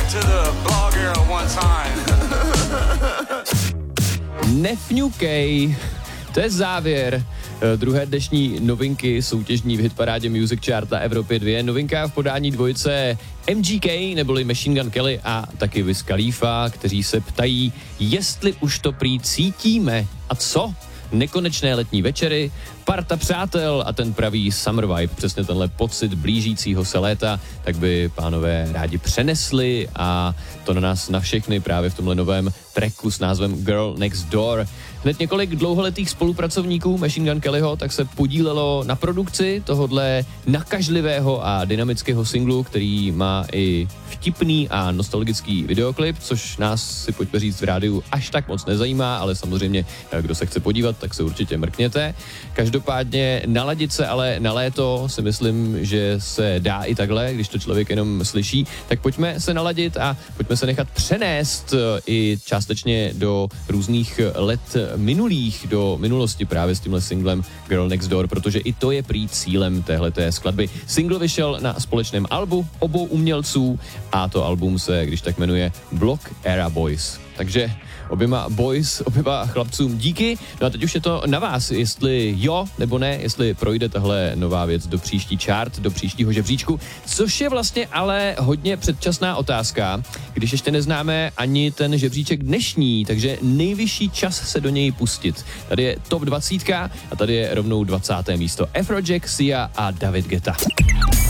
Nefňukej, to je závěr druhé dnešní novinky soutěžní v hitparádě Music Chart na Evropě 2. Novinka v podání dvojice MGK neboli Machine Gun Kelly a taky Wiz Khalifa, kteří se ptají, jestli už to prý cítíme. A co? Nekonečné letní večery, parta přátel a ten pravý summer vibe, přesně tenhle pocit blížícího se léta, tak by pánové rádi přenesli a to na nás na všechny právě v tomhle novém tracku s názvem Girl Next Door. Hned několik dlouholetých spolupracovníků Machine Gun Kellyho tak se podílelo na produkci tohodle nakažlivého a dynamického singlu, který má i vtipný a nostalgický videoklip, což nás, si pojďme říct, v rádiu až tak moc nezajímá, ale samozřejmě, kdo se chce podívat, tak se určitě mrkněte. Každopádně naladit se ale na léto si myslím, že se dá i takhle, když to člověk jenom slyší, tak pojďme se naladit a pojďme se nechat přenést i částečně do různých let minulých, do minulosti právě s tímhle singlem Girl Next Door, protože i to je prý cílem téhleté skladby. Single vyšel na společném albu obou umělců a to album se, když tak jmenuje Block Era Boys. Takže oběma chlapcům díky. No a teď už je to na vás, jestli jo nebo ne, jestli projde tahle nová věc do příští chart, do příštího žebříčku, což je vlastně ale hodně předčasná otázka, když ještě neznáme ani ten žebříček dnešní, takže nejvyšší čas se do něj pustit. Tady je top 20 a tady je rovnou 20. místo. Afrojack, Sia a David Guetta.